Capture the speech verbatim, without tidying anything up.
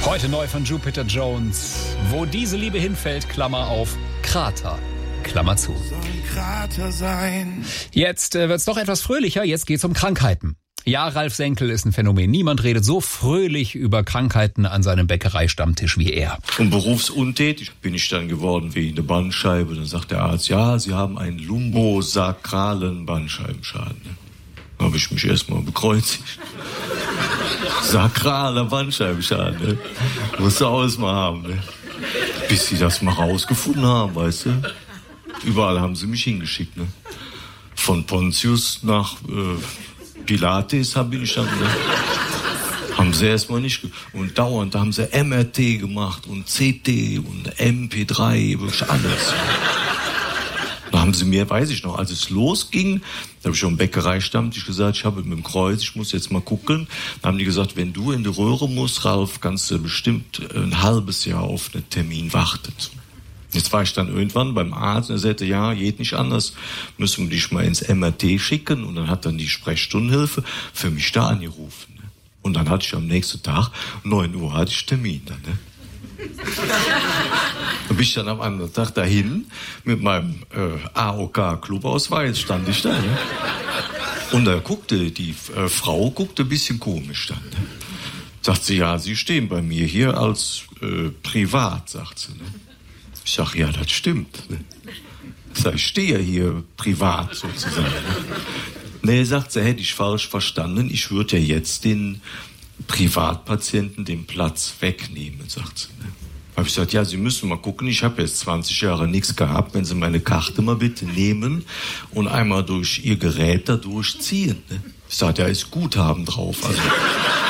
Heute neu von Jupiter Jones. Wo diese Liebe hinfällt, Klammer auf, Krater, Klammer zu. Soll ein Krater sein. Jetzt äh, wird's doch etwas fröhlicher, jetzt geht's um Krankheiten. Ja, Ralf Senkel ist ein Phänomen. Niemand redet so fröhlich über Krankheiten an seinem Bäckereistammtisch wie er. Und berufsuntätig bin ich dann geworden wegen der Bandscheibe. Dann sagt der Arzt, ja, Sie haben einen lumbosakralen Bandscheibenschaden. Da habe ich mich erstmal bekreuzigt. Sakraler Bandscheibenschaden, ne? Musst du alles mal haben, ne? Bis sie das mal rausgefunden haben, weißt du? Überall haben sie mich hingeschickt, ne? Von Pontius nach äh, Pilates habe ich dann, ne? Haben sie erstmal nicht, ge- und dauernd haben sie M R T gemacht und C T und M P drei, wirklich alles. Da haben sie mir, weiß ich noch, als es losging, da habe ich schon Bäckereistammtisch gesagt, ich habe mit dem Kreuz, ich muss jetzt mal gucken. Da haben die gesagt, wenn du in die Röhre musst, Ralf, kannst du bestimmt ein halbes Jahr auf einen Termin warten. Jetzt war ich dann irgendwann beim Arzt und er sagte, ja, geht nicht anders, müssen wir dich mal ins M R T schicken. Und dann hat dann die Sprechstundenhilfe für mich da angerufen. Ne? Und dann hatte ich am nächsten Tag, neun Uhr hatte ich Termin dann, ne? Da bin ich dann am anderen Tag dahin mit meinem äh, A O K-Clubausweis, stand ich da. Ne? Und da guckte, die äh, Frau guckte ein bisschen komisch dann. Ne? Sagt sie, ja, Sie stehen bei mir hier als äh, privat, sagt sie. Ne? Ich sag, ja, das stimmt. Ne? Ich sag, ich stehe ja hier privat sozusagen. Ne? Nee, sagt sie, hätte ich falsch verstanden, ich würde ja jetzt den Privatpatienten den Platz wegnehmen, sagt sie. Ne? Habe ich gesagt, ja, Sie müssen mal gucken, ich habe jetzt zwanzig Jahre nichts gehabt, wenn Sie meine Karte mal bitte nehmen und einmal durch Ihr Gerät da durchziehen. Ne? Ich sage, da ist Guthaben drauf. Also